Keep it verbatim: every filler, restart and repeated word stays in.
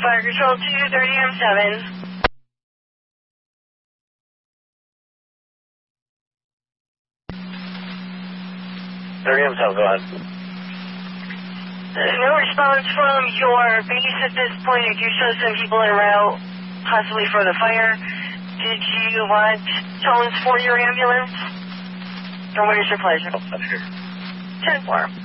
Fire Control two thirty M seven. thirty M seven, go ahead. No response from your base at this point. You do show some people en route, possibly for the fire. Did you want tones for your ambulance? Or what is your pleasure? Oh, that's here. ten four.